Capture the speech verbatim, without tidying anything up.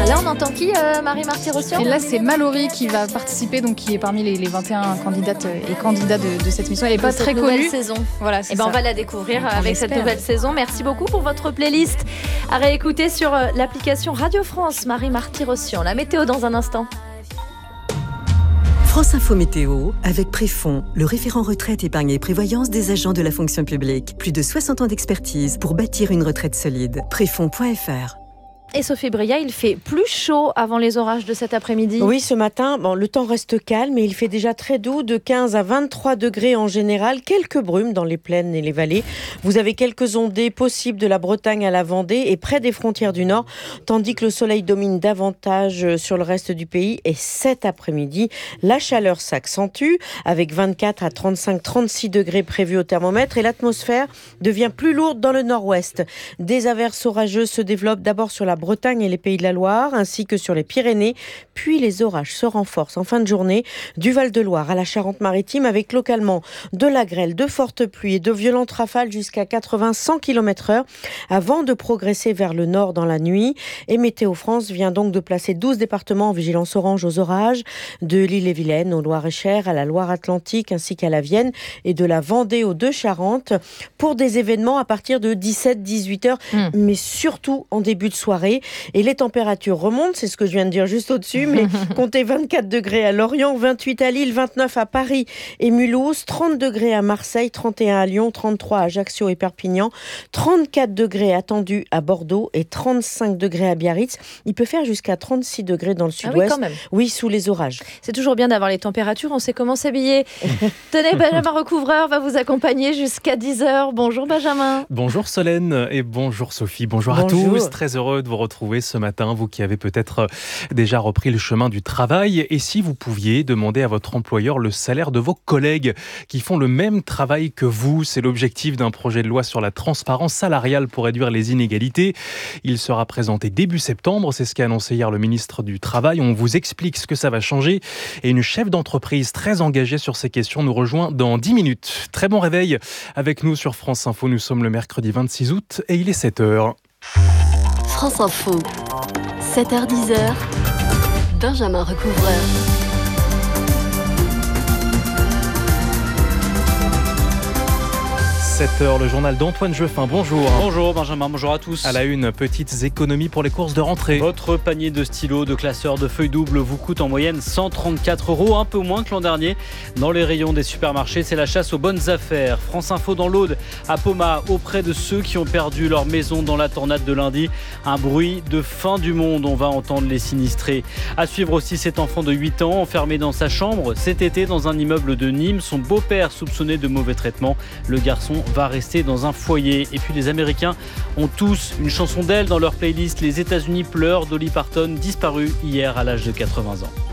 Là, on entend qui, euh, Marie-Marty-Rossian ? Et là, c'est Mallory qui va participer, donc qui est parmi les, les vingt et un candidates et candidats de, de cette émission. Elle n'est pas très connue. Saison. Voilà, c'est et ben ça. on va la découvrir On avec espère. cette nouvelle saison. Merci beaucoup pour votre playlist à réécouter sur l'application Radio France. Marie-Marty-Rossian. La météo dans un instant. France Info Météo, avec Préfond, le référent retraite, épargne et prévoyance des agents de la fonction publique. Plus de soixante ans d'expertise pour bâtir une retraite solide. Préfond point f r. Et Sophie Bria, il fait plus chaud avant les orages de cet après-midi. Oui, ce matin, bon, le temps reste calme et il fait déjà très doux, de quinze à vingt-trois degrés en général. Quelques brumes dans les plaines et les vallées. Vous avez quelques ondées possibles de la Bretagne à la Vendée et près des frontières du Nord, tandis que le soleil domine davantage sur le reste du pays. Et cet après-midi, la chaleur s'accentue avec vingt-quatre à trente-cinq, trente-six degrés prévus au thermomètre et l'atmosphère devient plus lourde dans le nord-ouest. Des averses orageuses se développent d'abord sur la Bretagne et les Pays de la Loire, ainsi que sur les Pyrénées. Puis les orages se renforcent en fin de journée du Val-de-Loire à la Charente-Maritime, avec localement de la grêle, de fortes pluies et de violentes rafales jusqu'à quatre-vingts à cent kilomètres heure, avant de progresser vers le nord dans la nuit. Et Météo France vient donc de placer douze départements en vigilance orange aux orages, de l'Ille-et-Vilaine au Loir-et-Cher, à la Loire-Atlantique ainsi qu'à la Vienne, et de la Vendée aux Deux-Charentes, pour des événements à partir de dix-sept à dix-huit heures, mmh. mais surtout en début de soirée. Et les températures remontent, c'est ce que je viens de dire juste au-dessus, mais comptez vingt-quatre degrés à Lorient, vingt-huit à Lille, vingt-neuf à Paris et Mulhouse, trente degrés à Marseille, trente et un à Lyon, trente-trois à Ajaccio et Perpignan, trente-quatre degrés attendus à Bordeaux et trente-cinq degrés à Biarritz. Il peut faire jusqu'à trente-six degrés dans le sud-ouest. Ah oui, quand même. Oui, sous les orages. C'est toujours bien d'avoir les températures, on sait comment s'habiller. Tenez, Benjamin Recouvreur va vous accompagner jusqu'à dix heures. Bonjour Benjamin. Bonjour Solène et bonjour Sophie. Bonjour, Bonjour. à tous. Très heureux de vous retrouver ce matin, vous qui avez peut-être déjà repris le chemin du travail. Et si vous pouviez demander à votre employeur le salaire de vos collègues qui font le même travail que vous, c'est l'objectif d'un projet de loi sur la transparence salariale pour réduire les inégalités. Il sera présenté début septembre, c'est ce qu'a annoncé hier le ministre du Travail. On vous explique ce que ça va changer. Et une chef d'entreprise très engagée sur ces questions nous rejoint dans dix minutes. Très bon réveil avec nous sur France Info. Nous sommes le mercredi vingt-six août et il est sept heures. France Info, sept heures dix, Benjamin Recouvreur. sept heures, le journal d'Antoine Jeuffin. Bonjour. Bonjour Benjamin, bonjour à tous. À la une, petites économies pour les courses de rentrée. Votre panier de stylos, de classeurs, de feuilles doubles vous coûte en moyenne cent trente-quatre euros, un peu moins que l'an dernier. Dans les rayons des supermarchés, c'est la chasse aux bonnes affaires. France Info dans l'Aude, à Poma, auprès de ceux qui ont perdu leur maison dans la tornade de lundi. Un bruit de fin du monde, on va entendre les sinistrés. À suivre aussi cet enfant de huit ans, enfermé dans sa chambre cet été dans un immeuble de Nîmes. Son beau-père soupçonné de mauvais traitements. Le garçon va rester dans un foyer. Et puis les Américains ont tous une chanson d'elle dans leur playlist. Les États-Unis pleurent, Dolly Parton, disparue hier à l'âge de quatre-vingts ans.